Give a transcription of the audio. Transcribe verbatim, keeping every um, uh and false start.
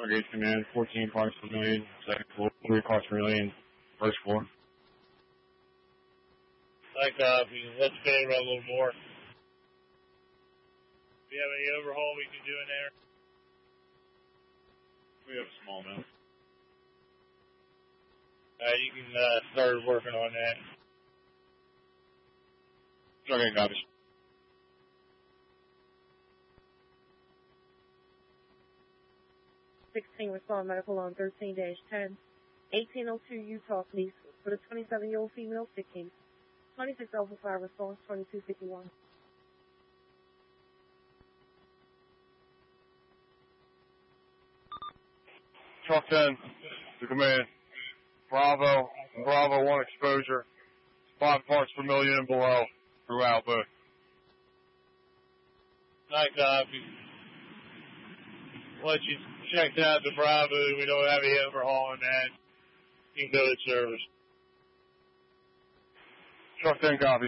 Stargate Command, fourteen parts per million, second floor, three parts per million, first floor. Nice copy. Let's spin around a little more. Do you have any overhaul we can do in there? We have a small amount. Uh, you can uh, start working on that. Stargate copies. sixteen, respond medical on thirteen dash ten. eighteen oh two Utah, please. For the twenty-seven-year-old female, sixteen. twenty-six Alpha five, response twenty-two fifty-one. Truck ten, to command. Bravo, Bravo one exposure. Five parts per million and below throughout both. Nice copy. Let you check out the Bravo. We don't have any overhaul on that. You can go to service. Truck ten copy.